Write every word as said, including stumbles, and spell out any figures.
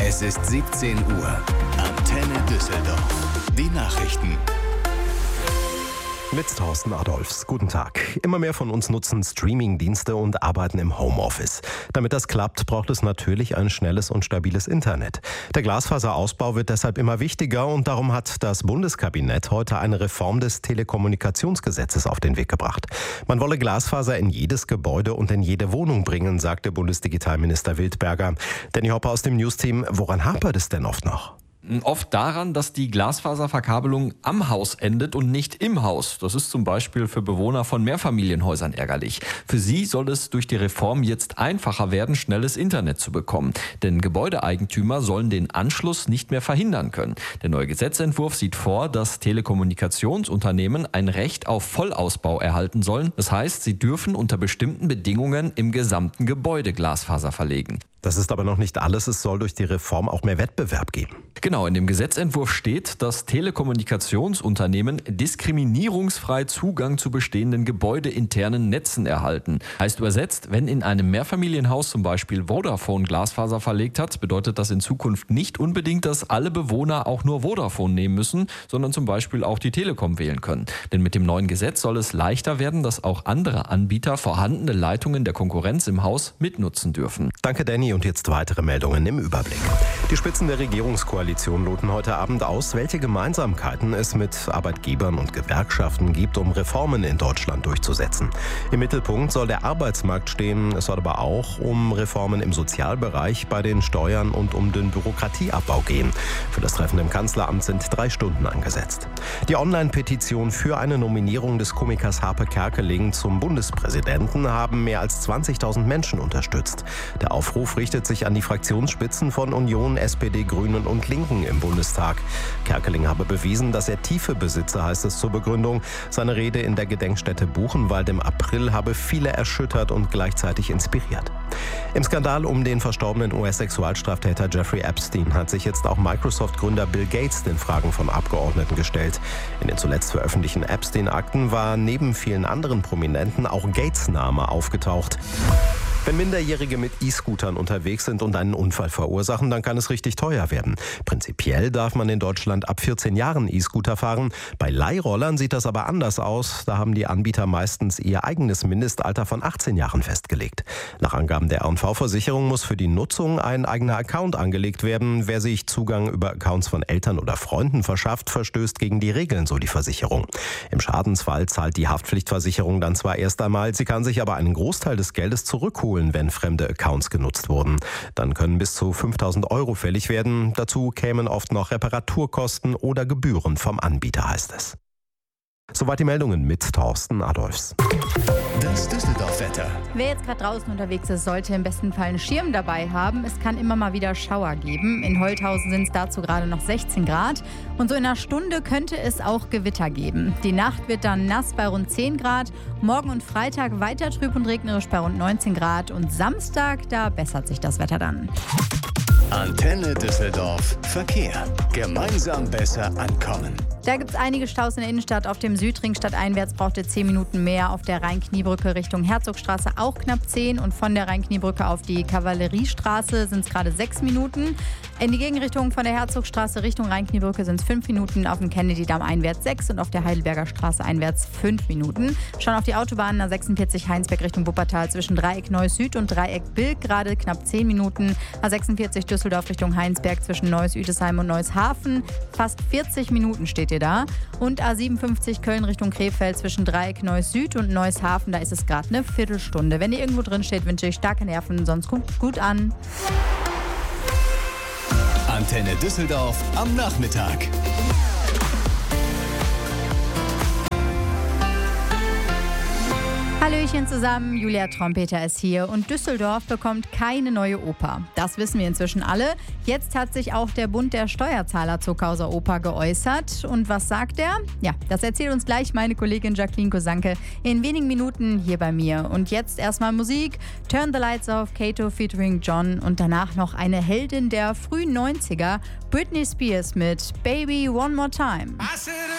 Es ist siebzehn Uhr. Antenne Düsseldorf. Die Nachrichten. Mit Thorsten Adolfs. Guten Tag. Immer mehr von uns nutzen Streaming-Dienste und arbeiten im Homeoffice. Damit das klappt, braucht es natürlich ein schnelles und stabiles Internet. Der Glasfaserausbau wird deshalb immer wichtiger und darum hat das Bundeskabinett heute eine Reform des Telekommunikationsgesetzes auf den Weg gebracht. Man wolle Glasfaser in jedes Gebäude und in jede Wohnung bringen, sagte Bundesdigitalminister Wildberger. Danny Hopper aus dem News-Team, woran hapert es denn oft noch? Oft daran, dass die Glasfaserverkabelung am Haus endet und nicht im Haus. Das ist zum Beispiel für Bewohner von Mehrfamilienhäusern ärgerlich. Für sie soll es durch die Reform jetzt einfacher werden, schnelles Internet zu bekommen. Denn Gebäudeeigentümer sollen den Anschluss nicht mehr verhindern können. Der neue Gesetzentwurf sieht vor, dass Telekommunikationsunternehmen ein Recht auf Vollausbau erhalten sollen. Das heißt, sie dürfen unter bestimmten Bedingungen im gesamten Gebäude Glasfaser verlegen. Das ist aber noch nicht alles. Es soll durch die Reform auch mehr Wettbewerb geben. Genau, in dem Gesetzentwurf steht, dass Telekommunikationsunternehmen diskriminierungsfrei Zugang zu bestehenden gebäudeinternen Netzen erhalten. Heißt übersetzt, wenn in einem Mehrfamilienhaus zum Beispiel Vodafone Glasfaser verlegt hat, bedeutet das in Zukunft nicht unbedingt, dass alle Bewohner auch nur Vodafone nehmen müssen, sondern zum Beispiel auch die Telekom wählen können. Denn mit dem neuen Gesetz soll es leichter werden, dass auch andere Anbieter vorhandene Leitungen der Konkurrenz im Haus mitnutzen dürfen. Danke, Danny. Und jetzt weitere Meldungen im Überblick. Die Spitzen der Regierungskoalition loten heute Abend aus, welche Gemeinsamkeiten es mit Arbeitgebern und Gewerkschaften gibt, um Reformen in Deutschland durchzusetzen. Im Mittelpunkt soll der Arbeitsmarkt stehen. Es soll aber auch um Reformen im Sozialbereich, bei den Steuern und um den Bürokratieabbau gehen. Für das Treffen im Kanzleramt sind drei Stunden angesetzt. Die Online-Petition für eine Nominierung des Komikers Harpe Kerkeling zum Bundespräsidenten haben mehr als zwanzigtausend Menschen unterstützt. Der Aufruf richtet sich an die Fraktionsspitzen von Union, S P D, Grünen und Linken im Bundestag. Kerkeling habe bewiesen, dass er tiefe besitze, heißt es zur Begründung. Seine Rede in der Gedenkstätte Buchenwald im April habe viele erschüttert und gleichzeitig inspiriert. Im Skandal um den verstorbenen U S-Sexualstraftäter Jeffrey Epstein hat sich jetzt auch Microsoft-Gründer Bill Gates den Fragen von Abgeordneten gestellt. In den zuletzt veröffentlichten Epstein-Akten war neben vielen anderen Prominenten auch Gates' Name aufgetaucht. Wenn Minderjährige mit E-Scootern unterwegs sind und einen Unfall verursachen, dann kann es richtig teuer werden. Prinzipiell darf man in Deutschland ab vierzehn Jahren E-Scooter fahren. Bei Leihrollern sieht das aber anders aus. Da haben die Anbieter meistens ihr eigenes Mindestalter von achtzehn Jahren festgelegt. Nach Angaben der R und V-Versicherung muss für die Nutzung ein eigener Account angelegt werden. Wer sich Zugang über Accounts von Eltern oder Freunden verschafft, verstößt gegen die Regeln, so die Versicherung. Im Schadensfall zahlt die Haftpflichtversicherung dann zwar erst einmal, sie kann sich aber einen Großteil des Geldes zurückholen, wenn fremde Accounts genutzt wurden. Dann können bis zu fünftausend Euro fällig werden. Dazu kämen oft noch Reparaturkosten oder Gebühren vom Anbieter, heißt es. Soweit die Meldungen mit Thorsten Adolfs. Das Düsseldorf-Wetter. Wer jetzt gerade draußen unterwegs ist, sollte im besten Fall einen Schirm dabei haben. Es kann immer mal wieder Schauer geben. In Holthausen sind es dazu gerade noch sechzehn Grad. Und so in einer Stunde könnte es auch Gewitter geben. Die Nacht wird dann nass bei rund zehn Grad. Morgen und Freitag weiter trüb und regnerisch bei rund neunzehn Grad. Und Samstag, da bessert sich das Wetter dann. Antenne Düsseldorf. Verkehr. Gemeinsam besser ankommen. Da gibt es einige Staus in der Innenstadt. Auf dem Südring stadteinwärts braucht ihr zehn Minuten mehr. Auf der Rhein-Kniebrücke Richtung Herzogstraße auch knapp zehn. Und von der Rhein-Kniebrücke auf die Kavalleriestraße sind es gerade sechs Minuten. In die Gegenrichtung von der Herzogstraße Richtung Rhein-Kniebrücke sind es fünf Minuten. Auf dem Kennedy-Damm einwärts sechs und auf der Heidelberger Straße einwärts fünf Minuten. Schon auf die Autobahn A sechsundvierzig Heinsberg Richtung Wuppertal zwischen Dreieck Neuss Süd und Dreieck Bilk gerade knapp zehn Minuten. A sechsundvierzig Düsseldorf Richtung Heinsberg zwischen Neuss-Üdesheim und Neuss-Hafen. Fast vierzig Minuten steht ihr da. Und A siebenundfünfzig Köln Richtung Krefeld zwischen Dreieck Neuss Süd und Neuss-Hafen, da ist es gerade eine Viertelstunde. Wenn ihr irgendwo drin steht, wünsche ich starke Nerven, sonst guckt gut an. Antenne Düsseldorf am Nachmittag. Hallöchen zusammen, Julia Trompeter ist hier und Düsseldorf bekommt keine neue Oper. Das wissen wir inzwischen alle. Jetzt hat sich auch der Bund der Steuerzahler zur Causa Oper geäußert. Und was sagt er? Ja, das erzählt uns gleich meine Kollegin Jacqueline Kosanke in wenigen Minuten hier bei mir. Und jetzt erstmal Musik. Turn the Lights Off, Kato featuring John und danach noch eine Heldin der frühen neunziger, Britney Spears mit Baby One More Time.